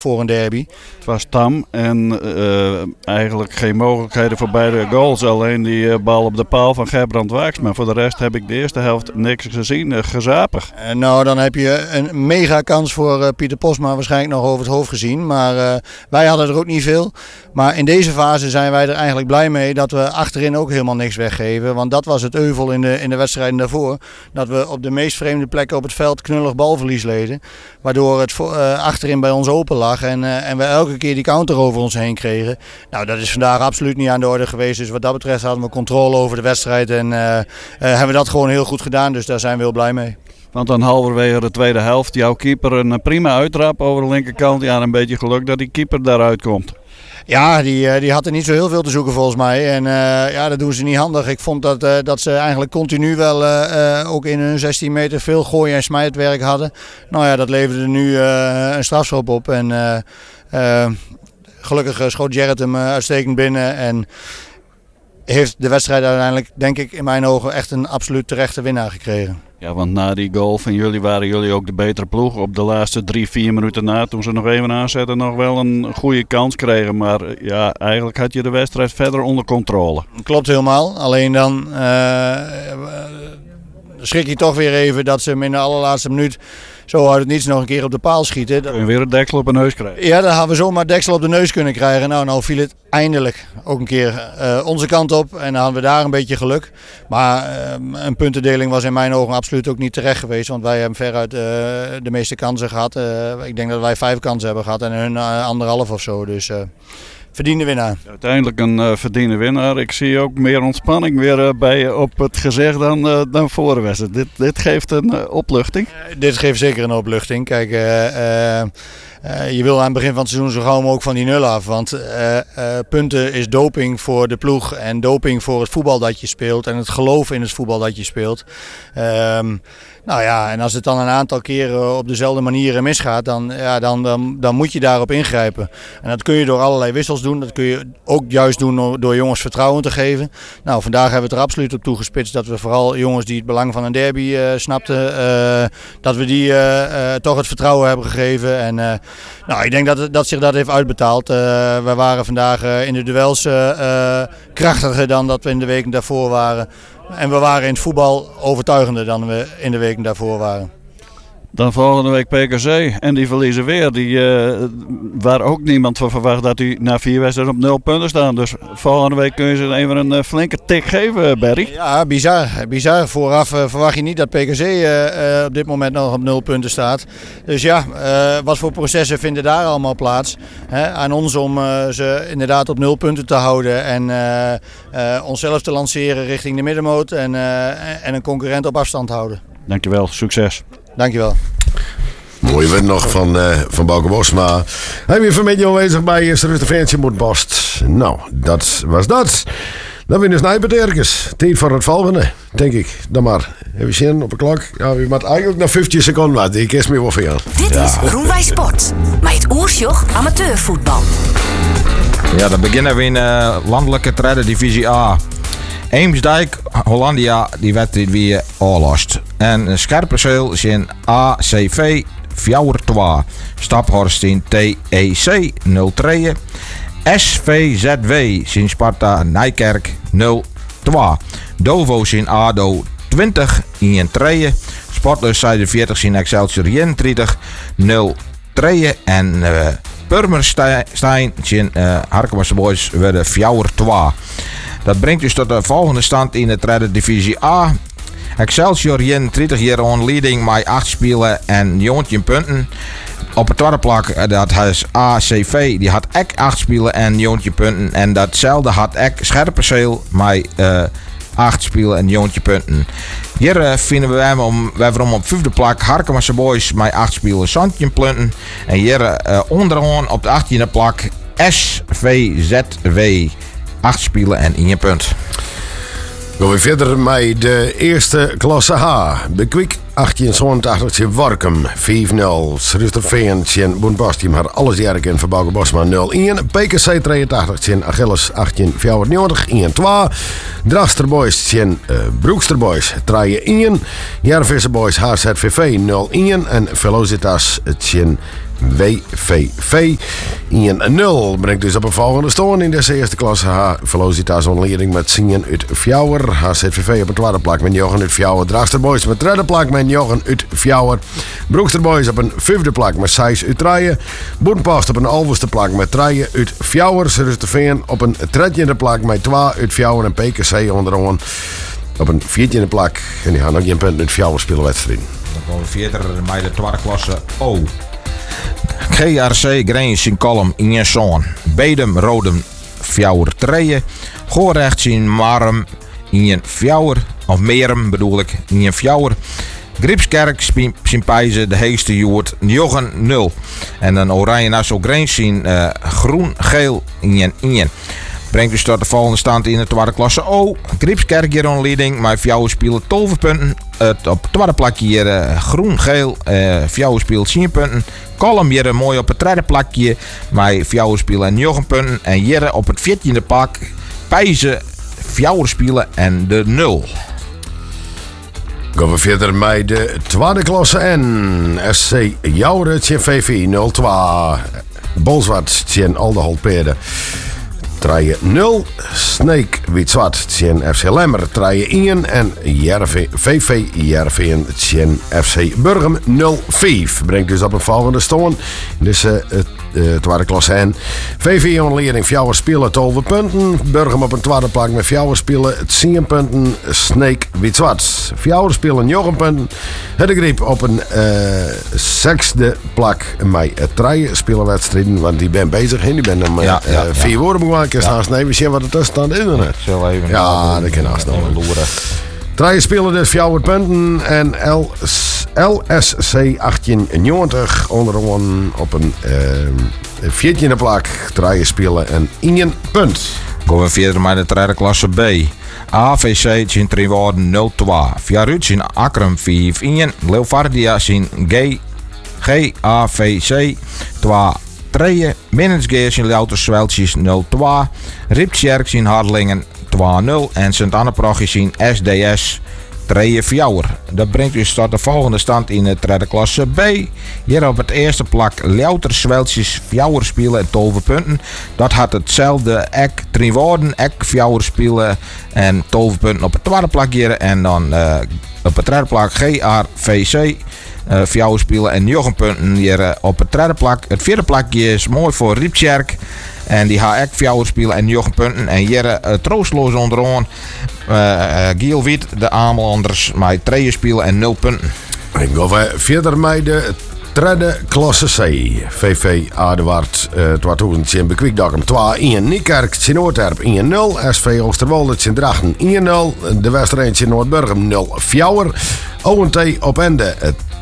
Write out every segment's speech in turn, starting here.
voor een derby. Het was tam en eigenlijk geen mogelijkheden voor beide goals. Alleen die bal op de paal van Gerbrand Waaks. Maar voor de rest heb ik de eerste helft niks gezien. Gezapig. Nou, dan heb je een mega kans voor Pieter Posma waarschijnlijk nog over het hoofd gezien. Maar wij hadden er ook niet veel. Maar in deze fase zijn wij er eigenlijk blij mee dat we achterin ook helemaal niks weggeven. Want dat was het euvel in de wedstrijden daarvoor. Dat we op de meest vreemde plekken op het veld knullig balverlies leden. Waardoor het achterin bij ons open lag. En we elke keer die counter over ons heen kregen. Nou, dat is vandaag absoluut niet aan de orde geweest. Dus wat dat betreft hadden we controle over de wedstrijd. En hebben we dat gewoon heel goed gedaan. Dus daar zijn we heel blij mee. Want dan halverwege de tweede helft, jouw keeper een prima uittrap over de linkerkant. Ja, een beetje geluk dat die keeper daaruit komt. Ja, die had er niet zo heel veel te zoeken volgens mij. En ja, dat doen ze niet handig. Ik vond dat ze eigenlijk continu wel ook in hun 16 meter veel gooien en smijtwerk hadden. Nou ja, dat leverde nu een strafschop op. En gelukkig schoot Gerrit hem uitstekend binnen. En heeft de wedstrijd uiteindelijk, denk ik, in mijn ogen echt een absoluut terechte winnaar gekregen. Ja, want na die goal van jullie waren jullie ook de betere ploeg. Op de laatste 3-4 minuten na, toen ze nog even aanzetten, nog wel een goede kans kregen. Maar ja, eigenlijk had je de wedstrijd verder onder controle. Klopt helemaal. Alleen dan schrik je toch weer even dat ze hem in de allerlaatste minuut zo uit het niets nog een keer op de paal schieten. En weer een deksel op de neus krijgen. Ja, dan hadden we zomaar deksel op de neus kunnen krijgen. Nou viel het eindelijk ook een keer onze kant op. En dan hadden we daar een beetje geluk. Maar een puntendeling was in mijn ogen absoluut ook niet terecht geweest. Want wij hebben veruit de meeste kansen gehad. Ik denk dat wij 5 kansen hebben gehad en hun 1,5 of zo. Dus verdiende winnaar. Uiteindelijk een verdiende winnaar. Ik zie ook meer ontspanning weer bij je op het gezicht dan voor de wedstrijd. Dit geeft een opluchting. Dit geeft zeker een opluchting. Kijk, je wil aan het begin van het seizoen zo gauw mogelijk van die nul af. Want punten is doping voor de ploeg en doping voor het voetbal dat je speelt. En het geloof in het voetbal dat je speelt. Nou ja, en als het dan een aantal keren op dezelfde manieren misgaat, dan moet je daarop ingrijpen. En dat kun je door allerlei wissels doen. Dat kun je ook juist doen door jongens vertrouwen te geven. Nou, vandaag hebben we het er absoluut op toegespitst dat we vooral jongens die het belang van een derby snapten, dat we die toch het vertrouwen hebben gegeven. En nou, ik denk dat zich dat heeft uitbetaald. We waren vandaag in de duels krachtiger dan dat we in de weken daarvoor waren. En we waren in het voetbal overtuigender dan we in de weken daarvoor waren. Dan volgende week PKC en die verliezen weer. Waar ook niemand van verwacht dat die na 4 wedstrijden op 0 punten staan. Dus volgende week kun je ze even een flinke tik geven, Barry. Ja, bizar. Vooraf verwacht je niet dat PKC op dit moment nog op 0 punten staat. Dus ja, wat voor processen vinden daar allemaal plaats? Aan ons om ze inderdaad op 0 punten te houden. En onszelf te lanceren richting de middenmoot. En een concurrent op afstand houden. Dankjewel, succes. Dankjewel. Mooie win nog van Bouke Bosma. Hij weer vanmiddag aanwezig bij eerste Rusterveentje Moedbost. Nou, dat was dat. Dan winnen Snijper ergens. Tijd voor het volgende, denk ik. Dan maar. Even zien op de klok. Ja, we moeten eigenlijk nog 15 seconden laten. Ik is meer wel veel. Dit is Groenwij Sport. Met het oersjoch amateurvoetbal. Ja, dan beginnen we in landelijke tweede divisie A. Eemsdijk, Hollandia, die wedstrijd weer afgelast. En Scherpenzeel is in ACV 4-2. Staphorst in TEC 0-3. SVZW in Sparta Nijkerk 0-2. Dovo's in ADO 20-1-3. Sportlust zijde 40 in Excelsior 31-0-3. En Purmerstein in Harkemasse Boys werden 4-2. Dat brengt dus tot de volgende stand in de tweede divisie A. Excelsior 31 jaar on leading met 8 spelen en 19 punten. Op het tweede plak, dat is ACV, die had ook 8 spelen en 19 punten. En datzelfde had ook Scherpenzeel met 8 spelen en 19 punten. Hier vinden we hem op 5e plak Harkemasse Boys met 8 spelen en 17 punten. En hier onderaan op de 18e plak SVZW. 8 spelen en 1 punt. Gaan we verder met de eerste klasse H. Bekwik 1887 Warkum 5-0. Schruterveen in Boenbast had alles jaren in Verbouwen Bosma 0-1. PKC 83 in Achilles 1894 1-2. Drachsterboys in Broeksterboys 3-1. Jarvisse Boys HZVV 0-1. En Velocitas in WVV 1-0. Brengt dus op een volgende stand in deze eerste klasse H. Velocitas leiding met Sien uit Fjouwer. HZVV op een tweede plek met Jochen uit Fjouwer. Draagster Boys op een derde plek met Jochen uit Fjouwer. Broekster Boys op een vijfde plek met Sijs uit Trijen. Boenpost op een alverste plek met Trijen uit Fjouwer. Surusteveen op een tredje plek met 2 uit Fjouwer en PKC onderaan op een 14e plek. En die gaan ook geen punten uit Fjouwer speelwedstrijden. Dan gaan we verder met de tweede klasse O. GRC Grains in Kolm in Jesson. Bedum Rodem Fjouwer Treien. Goorrechts in Marum in Fjouwer. Of Merum bedoel ik in Fjouwer. Griepskerk Sint-Pijzen de heegste joert Jochen 0. En dan Oranje Nassau Grains in groen-geel in 1. Brengt dus tot de volgende stand in de tweede klasse O. Griepskerk hier on leading. Maar Fjouwer spelen 12 punten. Op het tweede plakje hier groen-geel. Fjouwer speelt 10 punten. Kolm hier mooi op het derde plakje. Maar Fjouwer spelen 9 punten. En hier op het 14e plak. Pijzen Fjouwer spelen en de 0. Gaan we verder met de tweede klasse N. SC Jouren VV 0-2. Bolzwart tegen Aldeholpede. 3-0. Snake Wit-Zwart tegen FC Lemmer 3-1. En VV Jerveen tegen FC Burgum 0-5. Brengt dus op een volgende stand. Dus tweede klasse N. VV on leiding Fjouwer spelen 12 punten. Burgum op een tweede plek met Fjouwer spelen 10 punten. Snake Wit-Zwart. Fjouwer spelen 9 punten. Het Griep op een zesde plek met 3 spelerwedstrijden. Want die ben bezig. Die ben hem 4 woorden begonnen. Ik kan even zien wat de tussenstand is. Zo even. Ja, dat kan haast nog. 3 spelen dus Fjouwer punten. En LSC 1890 onderaan op een 14e plek. 3 spelen en 1 punt. Gaan we verder met de tweede klasse B. AVC in Triwoorden 0-2. Viaruts in Akrum 4-1. Leeuwardia in GAVC 2-3. Binnensgeers in Loutersweltjes 0-2. Ripsjerks in Hardelingen 2-0. En Sint-Anneprochjes in SDS 3-4. Dat brengt dus tot de volgende stand in de tweede klasse B. Hier op het eerste plak Loutersweltjes Fjouwer spelen en 12 punten. Dat had hetzelfde ek Triwoorden, ek Fjouwer spelen en 12 punten op het tweede plak hier. En dan op het derde plak GRVC Fjouwer spelen en 9 punten hier op het derde plak. Het vierde plakje is mooi voor Riepsjerk. En die gaat ook Fjouwer spelen en 9 punten. En hier troostloos onderaan. Giel Wit, de Amelanders, met 3 spelen en 0 punten. En gaan we verder met de tweede klasse C. VV Aardewaard 2000 Bekwikdokkum 2-1. Niekerk Sint-Noordterp 1-0. SV Oosterwolde Sint-Drachten 1-0. De Westereen Sint-Noordburgum 0 Fjouwer. ONT op Ende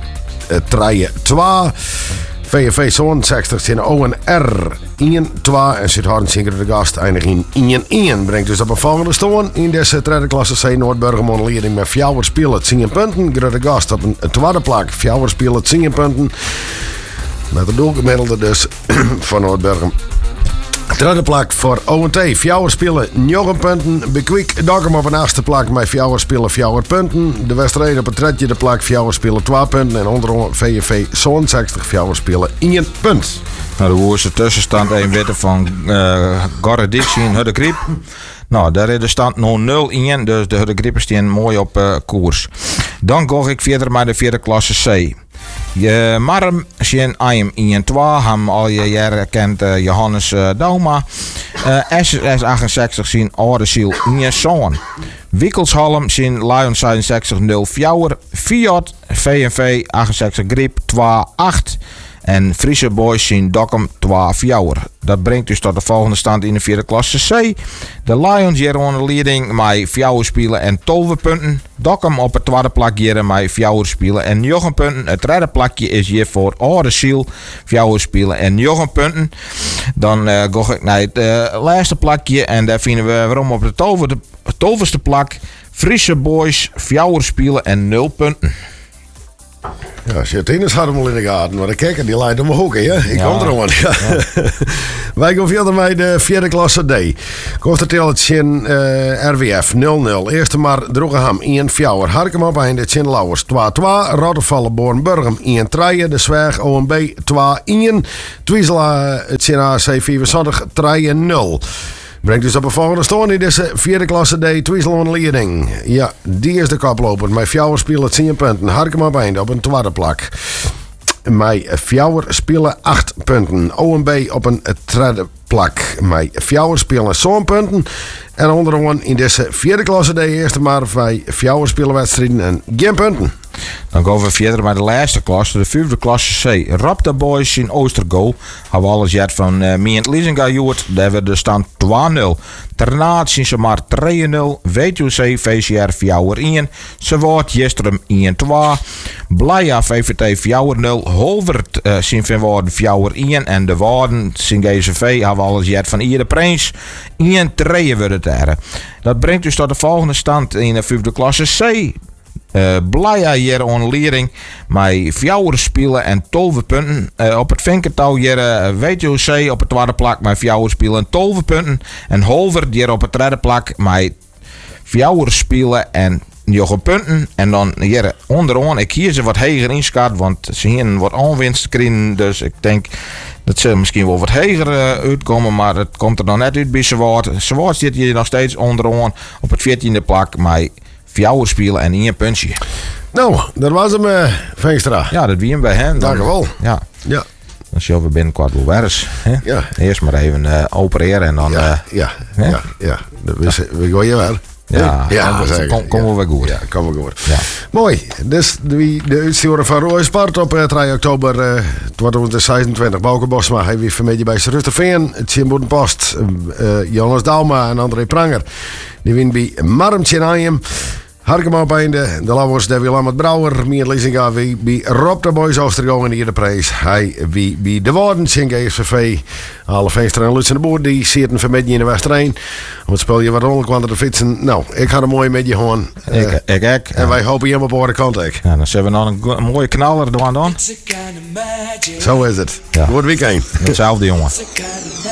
3-2. VV Zoon 60 in ONR 1-2 en Sint-Hardensinker de Gast eindigt in 1-1. Brengt dus op een volgende stand in deze tweede klasse C Noordburgum on leiding met Fjouwer spelen 10 punten. Grudde Gast op een tweede plek. Fjouwer spelen 10 punten. Met de doelgemiddelde dus van Noordburgum. Tweede plek voor ONT. Fjouwer spelen 9 punten. Bekwik Dokkum op een achtste plek met Fjouwer spelen 4 punten. De Westereen op een tredje plek. Fjouwer spelen 2 punten. En onderaan VV Zoon 60. Fjouwer spelen 1 punt. Nou, de woerste tussenstand 1 witte van Gorreditsi en Hudde Griep. Nou, daar is de stand nog 0-1. Dus de Hudde Griepers staan mooi op koers. Dan ga ik verder met de vierde klasse C. Marm zijn IM 1-2. Hem al je jaren kent Johannes Dauma. SSS 68 zijn Oudeziel 1-zoon. Wikkelshalm zijn Lion 66 0 Fjouwer. Fiat VNV 68 Griep 2-8. En Friese Boys zien Dokkum 2 Fjouwer. Dat brengt dus tot de volgende stand in de vierde klasse C. De Lions hier onder leiding met Fjouwer spelen en 12 punten. Dokkum op het tweede plakje hier met Fjouwer spelen en 9 punten. Het derde plakje is hier voor Oudeziel. Fjouwer spelen en 9 punten. Dan ga ik naar het laatste plakje en daar vinden we waarom op de 12e plak Friese Boys Fjouwer spelen en 0 punten. Ja, Sjartinus had hem al in de gaten, maar de kikker die leidt hem ook, hè? Ik kom er al aan. Ja. Wij gaan verder met de vierde klasse D. Kost het het Sjen RWF 0-0. Eerste maar Droegeham 1-4. Harkem op einde Sjen Lauwers 2-2. Rottervallen Bornburgum 1-3. De Zwerg OMB 2-1. Twiesela het Sjen AC 75 3-0. Brengt dus op een volgende stand in deze vierde klasse D. Twiesel van leiding. Ja, die is de koploper. Met Fjouwer spelen 10 punten. Harkem op einde op een tweede plak. Met Fjouwer spelen 8 punten. OMB op een derde plak. Met Fjouwer spelen 7 punten. En onderaan in deze vierde klasse D eerste maar bij Fjouwer spelen wedstrijden en geen punten. Dan gaan we verder met de laatste klasse, de vijfde klasse C. Raptor Boys in Oostergo hebben alles jet van Mient Liesinga gehoord. Daar hebben we de stand 2-0. Daarnaast zijn ze maar 3-0. WTC VCR Fjouwer 1. Sewaard Jestrum 1-2. Blaja VVT Fjouwer 0. Holvert zijn van Waarden Fjouwer 1. En de Waarden zijn GCV hebben alles jet van Ier de Prins 1-3 worden daar. Dat brengt dus tot de volgende stand in de vijfde klasse C. Blaja hier aan lering met Fjouwer spelen en 12 punten. Op het vinkertouw hier WTOC op het tweede plak met Fjouwer spelen en 12 punten. En Holver hier op het derde plak met Fjouwer spelen en 9 punten. En dan hier onderaan, ik hier ze wat hoger inschat, want ze hier wat aanwinst krijgen. Dus ik denk dat ze misschien wel wat hoger uitkomen, maar het komt er dan net uit bij Sewaard. Sewaard zit hier nog steeds onderaan op het 14e plak met Fjouwer spelen en 1 puntje. Nou, dat was hem, Veenstra. Ja, dat wie hem bij hen. Dank u wel. Ja. Ja. Dan zullen we binnenkort wel weer eens. Ja. Eerst maar even opereren en dan... Ja. We gooien weer. Ja, komen we weer goed. Ja, komen we goed. Ja. Mooi. Dus de uitsturen van Roy Sport op 3 oktober 2026. Bouke Bosma, hij weer vanmiddag bij Rutterveen. Het Sint-Boedenpost. Jonas Dalma en André Pranger. Die wint bij Marmtje Nijm. Harkema op einde. De Lauwers, Davy Lammert Brouwer. Miert Liesinga bij Rob de Boys Oostergo in de prijs. Hij wie bij de Waarden, Sint GSVV. Alle Veenstra en Lutsen de Boer. Die zitten vanmiddag in de Westerijn. Om het spel je wat rond kwam te fietsen. Nou, ik ga er mooi met je gewoon. Ik. En wij hopen je hem op orde kant. Ja, dan zullen we nog een mooie knaller doen dan. Zo is het. Ja. Goed weekend. Hetzelfde, jongen.